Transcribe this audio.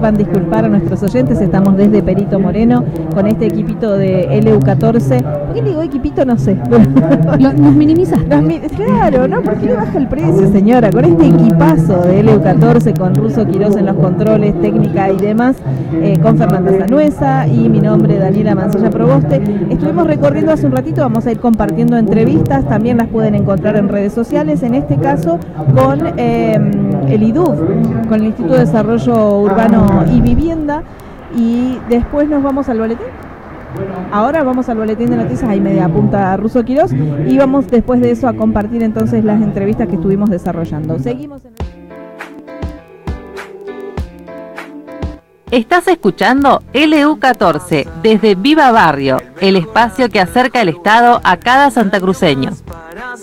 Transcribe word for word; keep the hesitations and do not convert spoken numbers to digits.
Van a disculpar a nuestros oyentes, estamos desde Perito Moreno con este equipito de L U catorce. ¿Por qué digo equipito? No sé. Lo, nos minimizaste. Nos mi claro, ¿no? ¿Por qué le baja el precio, señora? Con este equipazo de L U catorce, con Russo Quirós en los controles, técnica y demás, eh, con Fernanda Sanuesa y mi nombre, Daniela Manzoya Proboste. Estuvimos recorriendo hace un ratito, vamos a ir compartiendo entrevistas, también las pueden encontrar en redes sociales, en este caso con eh, el I D U V, con el Instituto de Desarrollo Urbano y Vivienda, y después nos vamos al boletín. Ahora vamos al boletín de noticias, ahí media punta Russo Quirós, y vamos después de eso a compartir entonces las entrevistas que estuvimos desarrollando. Seguimos en el... Estás escuchando L U catorce desde Viva Barrio, el espacio que acerca el Estado a cada santacruceño.